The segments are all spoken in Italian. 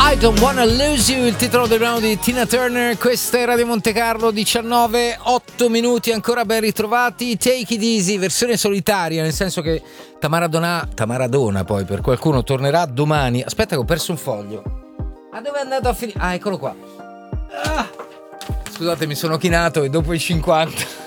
I Don't Wanna Lose You, il titolo del brano di Tina Turner. Questa è Radio Monte Carlo, 19:08 ancora ben ritrovati. Take It Easy, versione solitaria, nel senso che Tamaradona poi per qualcuno tornerà domani. Aspetta che ho perso un foglio. Ma dove è andato a finire? Ah, eccolo qua. Scusate, mi sono chinato e dopo i 50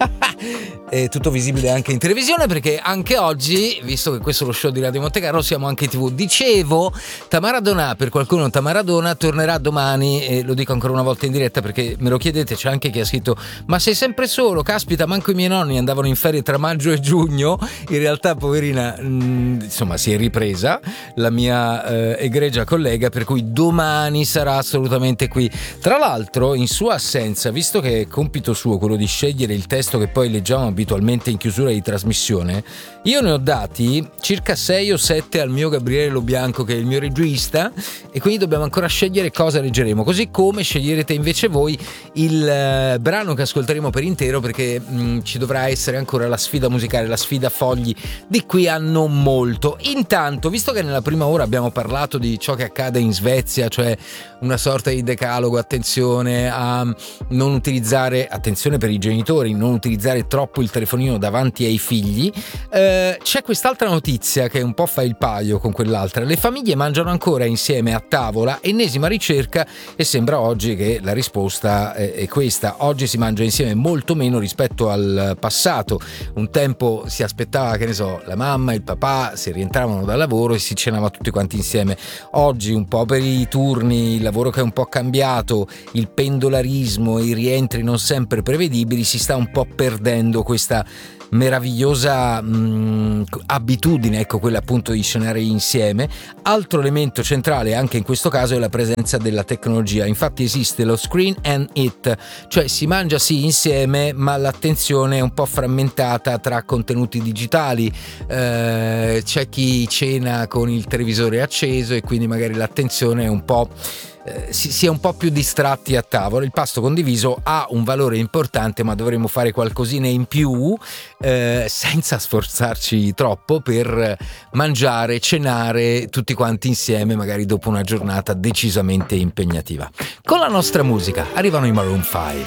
è tutto visibile anche in televisione, perché anche oggi, visto che questo è lo show di Radio Monte Carlo, siamo anche in TV. Dicevo, Tamaradona, per qualcuno Tamaradona, tornerà domani, e lo dico ancora una volta in diretta perché me lo chiedete. C'è anche chi ha scritto: ma sei sempre solo? Caspita, manco i miei nonni andavano in ferie tra maggio e giugno. In realtà, poverina, insomma, si è ripresa la mia egregia collega, per cui domani sarà assolutamente qui. Tra l'altro, in sua assenza, visto che è compito suo quello di scegliere il testo che poi leggiamo abitualmente in chiusura di trasmissione, io ne ho dati circa 6 o 7 al mio Gabriele Lo Bianco, che è il mio regista, e quindi dobbiamo ancora scegliere cosa leggeremo, così come sceglierete invece voi il brano che ascolteremo per intero, perché ci dovrà essere ancora la sfida musicale, la sfida fogli di qui a non molto. Intanto, visto che nella prima ora abbiamo parlato di ciò che accade in Svezia, cioè una sorta di decalogo, attenzione a non utilizzare, attenzione per i genitori, non utilizzare troppo il telefonino davanti ai figli, c'è quest'altra notizia che un po' fa il paio con quell'altra. Le famiglie mangiano ancora insieme a tavola, ennesima ricerca, e sembra oggi che la risposta è questa. Oggi si mangia insieme molto meno rispetto al passato. Un tempo si aspettava, che ne so, la mamma, il papà, se rientravano dal lavoro e si cenava tutti quanti insieme. Oggi, un po' per i turni, il lavoro che è un po' cambiato, il pendolarismo, i rientri non sempre prevedibili, si sta un po' perdendo questa meravigliosa abitudine, ecco, quella appunto di cenare insieme. Altro elemento centrale anche in questo caso è la presenza della tecnologia. Infatti esiste lo screen and eat, cioè si mangia sì insieme, ma l'attenzione è un po' frammentata tra contenuti digitali. C'è chi cena con il televisore acceso e quindi magari l'attenzione è un po' si è un po' più distratti a tavola. Il pasto condiviso ha un valore importante, ma dovremmo fare qualcosina in più, senza sforzarci troppo, per mangiare, cenare tutti quanti insieme, magari dopo una giornata decisamente impegnativa. Con la nostra musica arrivano i Maroon 5.